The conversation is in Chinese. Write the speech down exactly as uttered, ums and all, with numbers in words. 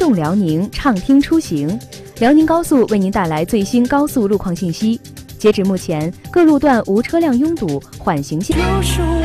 动辽宁，畅听出行。辽宁高速为您带来最新高速路况信息。截止目前，各路段无车辆拥堵，缓行线。